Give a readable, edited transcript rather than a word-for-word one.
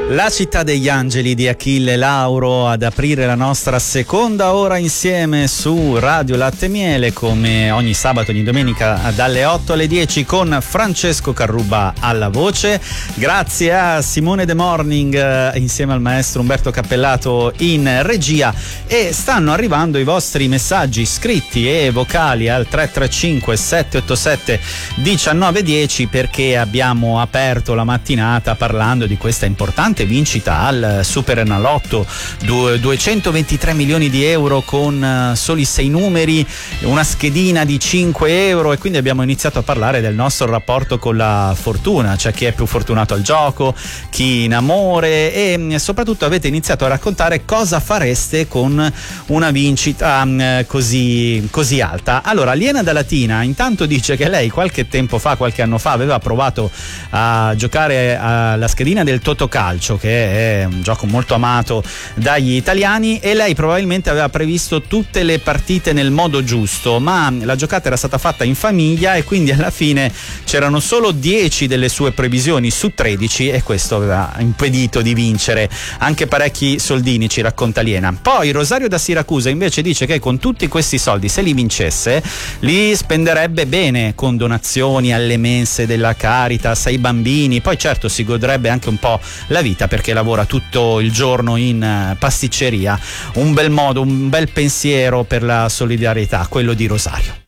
La città degli angeli di Achille Lauro ad aprire la nostra seconda ora insieme su Radio Latte Miele, come ogni sabato, ogni domenica dalle 8 alle 10 con Francesco Carruba alla voce. Grazie a Simone The Morning insieme al maestro Umberto Cappellato in regia, e stanno arrivando i vostri messaggi scritti e vocali al 335 787 1910, perché abbiamo aperto la mattinata parlando di questa importante vincita al Superenalotto, 223 milioni di euro con soli 6 numeri, una schedina di 5 euro, e quindi abbiamo iniziato a parlare del nostro rapporto con la fortuna, cioè chi è più fortunato al gioco, chi in amore, e soprattutto avete iniziato a raccontare cosa fareste con una vincita così alta. Allora, Liena da Latina intanto dice che lei qualche anno fa aveva provato a giocare alla schedina del Totocalcio, che è un gioco molto amato dagli italiani, e lei probabilmente aveva previsto tutte le partite nel modo giusto, ma la giocata era stata fatta in famiglia e quindi alla fine c'erano solo 10 delle sue previsioni su 13, e questo aveva impedito di vincere anche parecchi soldini, ci racconta Liena. Poi Rosario da Siracusa invece dice che con tutti questi soldi, se li vincesse, li spenderebbe bene con donazioni alle mense della Caritas, ai bambini, poi certo si godrebbe anche un po' la vita perché lavora tutto il giorno in pasticceria. Un bel modo, un bel pensiero per la solidarietà, quello di Rosario.